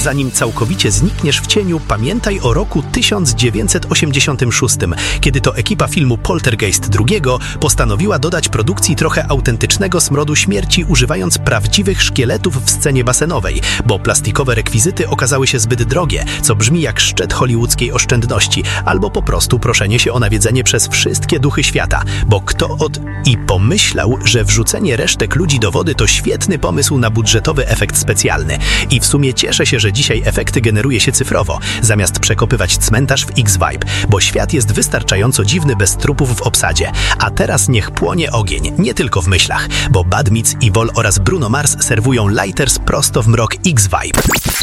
zanim całkowicie znikniesz w cieniu, pamiętaj o roku 1986, kiedy to ekipa filmu Poltergeist II postanowiła dodać produkcji trochę autentycznego smrodu śmierci, używając prawdziwych szkieletów w scenie basenowej, bo plastikowe rekwizyty okazały się zbyt drogie, co brzmi jak szczyt hollywoodzkiej oszczędności, albo po prostu proszenie się o nawiedzenie przez wszystkie duchy świata, bo I pomyślał, że wrzucenie resztek ludzi do wody to świetny pomysł na budżetowy efekt specjalny. I w sumie cieszę się, że dzisiaj efekty generuje się cyfrowo, zamiast przekopywać cmentarz w X-Vibe, bo świat jest wystarczająco dziwny bez trupów w obsadzie. A teraz niech płonie ogień, nie tylko w myślach, bo Bad Meets Evil oraz Bruno Mars serwują lighters prosto w mrok X-Vibe.